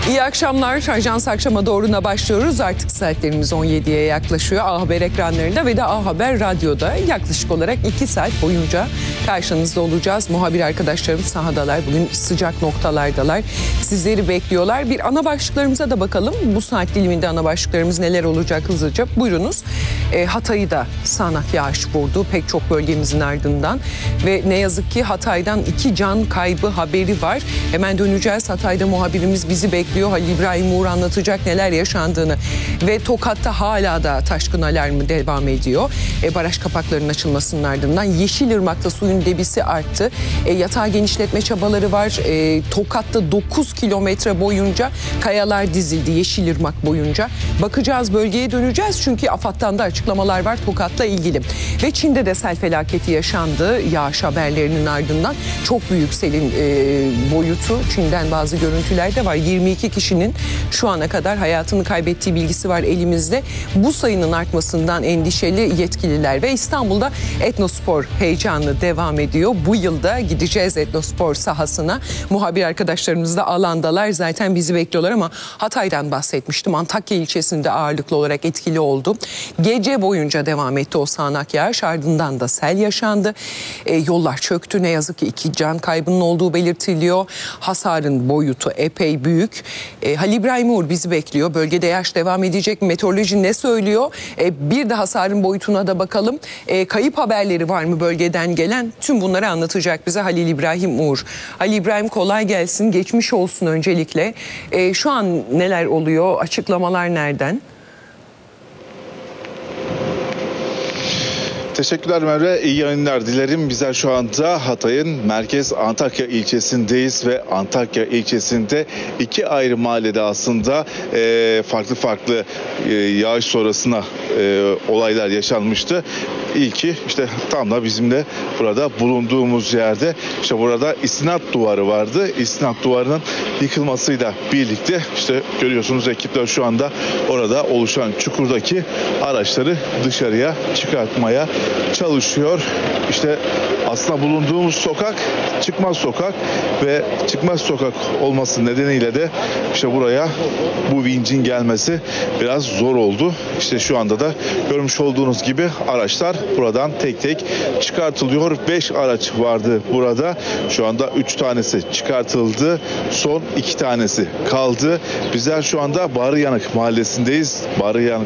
İyi akşamlar. Ajans akşama doğruna başlıyoruz. Artık saatlerimiz 17'ye yaklaşıyor. A Haber ekranlarında ve de A Haber Radyo'da yaklaşık olarak 2 saat boyunca karşınızda olacağız. Muhabir arkadaşlarım sahadalar. Bugün sıcak noktalardalar. Sizleri bekliyorlar. Bir ana başlıklarımıza da bakalım. Bu saat diliminde ana başlıklarımız neler olacak hızlıca. Buyurunuz. Hatay'ı da sağanak yağış vurdu pek çok bölgemizin ardından. Ve ne yazık ki Hatay'dan 2 can kaybı haberi var. Hemen döneceğiz. Hatay'da muhabirimiz bizi bekliyor. Halil İbrahim Uğur anlatacak neler yaşandığını. Ve Tokat'ta hala da taşkın alarmı devam ediyor. Baraj kapaklarının açılmasının ardından Yeşilırmak'ta suyun debisi arttı. Yatağı genişletme çabaları var. Tokat'ta 9 kilometre boyunca kayalar dizildi Yeşilırmak boyunca. Bakacağız, bölgeye döneceğiz çünkü AFAD'dan da açıklamalar var Tokat'la ilgili. Ve Çin'de de sel felaketi yaşandı yağış haberlerinin ardından. Çok büyük selin boyutu. Çin'den bazı görüntüler de var. 22 kişinin şu ana kadar hayatını kaybettiği bilgisi var elimizde. Bu sayının artmasından endişeli yetkililer ve İstanbul'da etnospor heyecanı devam ediyor. Bu yılda gideceğiz etnospor sahasına. Muhabir arkadaşlarımız da alandalar. Zaten bizi bekliyorlar ama Hatay'dan bahsetmiştim. Antakya ilçesinde ağırlıklı olarak etkili oldu. Gece boyunca devam etti o sağanak yağış. Ardından da sel yaşandı. Yollar çöktü. Ne yazık ki 2 can kaybının olduğu belirtiliyor. Hasarın boyutu epey büyük. Halil İbrahim Uğur bizi bekliyor. Bölgede yağış devam edecek. Meteoroloji ne söylüyor? Bir de hasarın boyutuna da bakalım. Kayıp haberleri var mı bölgeden gelen? Tüm bunları anlatacak bize Halil İbrahim Uğur. Halil İbrahim kolay gelsin. Geçmiş olsun öncelikle. Şu an neler oluyor? Açıklamalar nereden? Teşekkürler Merve. İyi yayınlar dilerim. Bizler şu anda Hatay'ın merkez Antakya ilçesindeyiz ve Antakya ilçesinde 2 ayrı mahallede aslında farklı yağış sonrasına olaylar yaşanmıştı. İlki işte tam da bizim de burada bulunduğumuz yerde işte burada istinat duvarı vardı. İstinat duvarının yıkılmasıyla birlikte işte görüyorsunuz ekipler şu anda orada oluşan çukurdaki araçları dışarıya çıkartmaya çalışıyor. İşte aslında bulunduğumuz sokak çıkmaz sokak ve çıkmaz sokak olması nedeniyle de işte buraya bu vincin gelmesi biraz zor oldu. İşte şu anda da görmüş olduğunuz gibi araçlar buradan tek tek çıkartılıyor. 5 araç vardı burada. Şu anda 3 tanesi çıkartıldı. Son 2 tanesi kaldı. Bizler şu anda Bağrıyanık mahallesindeyiz. Bağrıyanık